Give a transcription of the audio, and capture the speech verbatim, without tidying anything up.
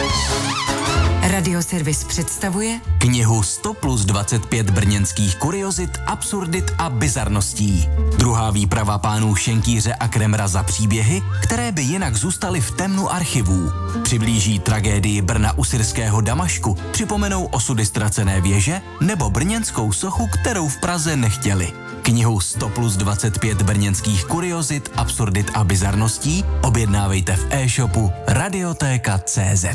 Radioservis představuje knihu sto plus dvacet pět brněnských kuriozit, absurdit a bizarností. Druhá výprava pánů Šenkýře a Kremra za příběhy, které by jinak zůstaly v temnu archivů. Přiblíží tragédii Brna u syrského Damašku, připomenou osudy ztracené věže nebo brněnskou sochu, kterou v Praze nechtěli. Knihu sto plus dvacet pět brněnských kuriozit, absurdit a bizarností objednávejte v e-shopu Radiotéka tečka cé zet.